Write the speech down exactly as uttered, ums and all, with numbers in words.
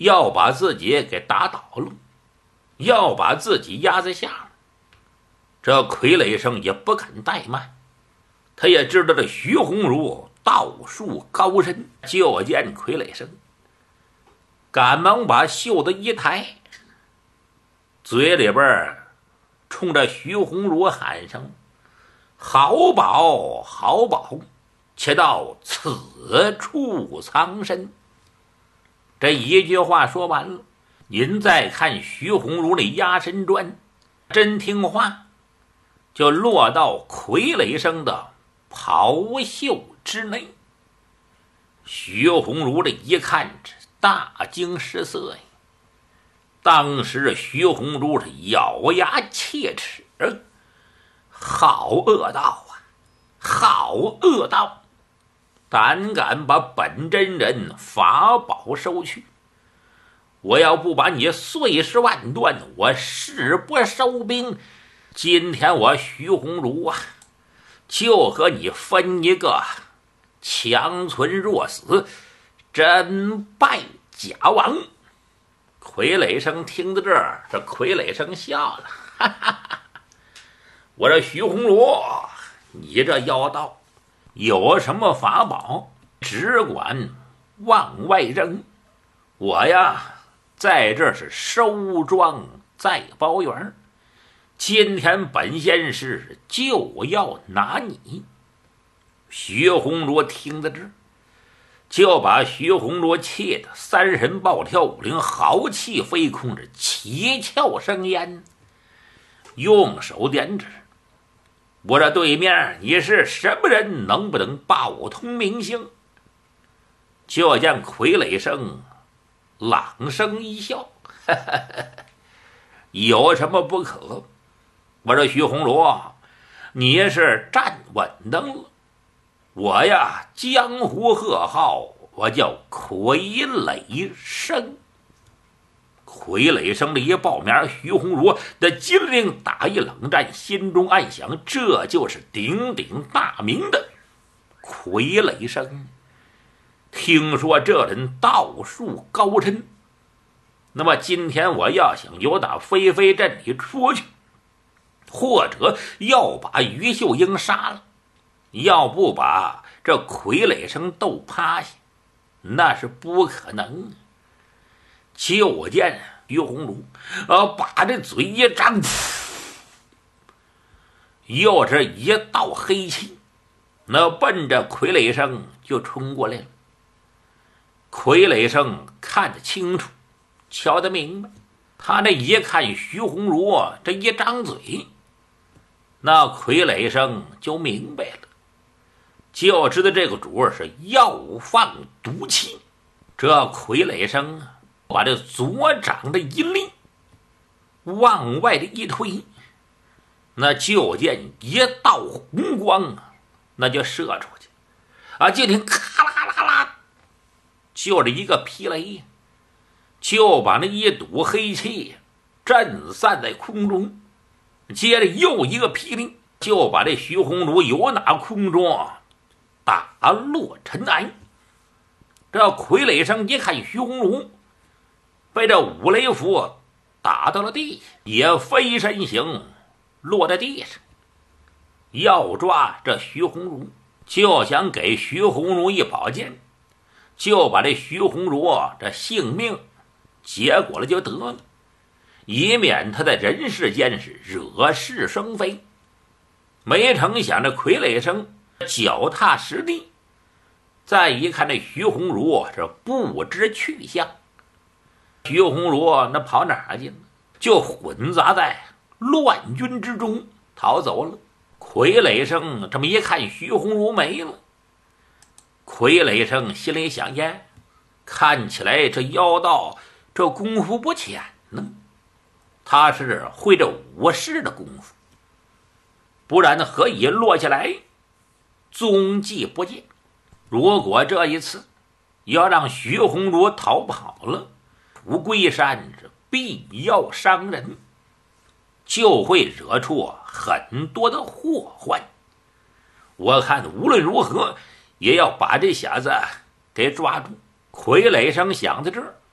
要把自己给打倒了，要把自己压在下面。这傀儡生也不肯怠慢，他也知道这徐鸿儒道术高深，就见傀儡生赶忙把袖子一抬，嘴里边冲着徐鸿儒喊声：“好宝好宝，且到此处藏身。”这一句话说完了，您再看徐鸿儒那压身砖，真听话，就落到傀儡生的袍袖之内。徐鸿儒这一看，大惊失色呀！当时徐鸿儒是咬牙切齿，好恶道啊，好恶道！胆敢把本真人法宝收去，我要不把你碎尸万段，我誓不收兵。今天我徐鸿儒啊，就和你分一个强存弱死，真败假亡。傀儡生听到这儿，这傀儡生笑了，哈哈哈！我这徐鸿儒，你这妖道有什么法宝，只管往外扔。我呀，在这是收庄在包园，今天本仙师就要拿你。徐鸿儒听到这，就把徐鸿儒气得三神暴跳五灵，豪气飞空，着七窍生烟，用手点指：“我这对面你是什么人？能不能报通名姓？”就见傀儡生朗声一笑：“哈哈哈，有什么不可？我这徐鸿儒，你是站稳当了。我呀，江湖贺号，我叫傀儡生。”傀儡生的一报名，徐鸿儒的金陵打一冷战，心中暗想：这就是鼎鼎大名的傀儡生。听说这人道术高深，那么今天我要想由打飞飞镇里出去，或者要把于秀英杀了，要不把这傀儡生斗趴下，那是不可能。就见于鸿儒呃，把这嘴一张，又是一道黑气，那奔着傀儡生就冲过来了。傀儡生看得清楚，瞧得明白，他这一看徐鸿儒这一张嘴，那傀儡生就明白了，就知道这个主儿是要放毒气。这傀儡生把这左掌的一力往外的一推，那就见一道红光，那就射出去啊！就听咔啦咔啦咔啦，就是一个霹雷，就把那一堵黑气震散在空中。接着又一个霹雳，就把这徐鸿儒由那空中打落尘埃。这傀儡生一看徐鸿儒被这五雷符打到了地下，也飞身形落在地上，要抓这徐鸿儒，就想给徐鸿儒一宝剑，就把这徐鸿儒这性命结果了就得了，以免他在人世间是惹是生非。没成想这傀儡生脚踏实地，再一看这徐鸿儒是不知去向，徐鸿儒那跑哪儿去了？就混杂在乱军之中逃走了。傀儡生这么一看徐鸿儒没了，傀儡生心里想：呀，看起来这妖道这功夫不浅呢，他是会这武士的功夫，不然何以落下来踪迹不见？如果这一次要让徐鸿儒逃跑了，土龟山是必要伤人，就会惹出很多的祸患。我看无论如何也要把这小子给抓住。傀儡生想到这儿，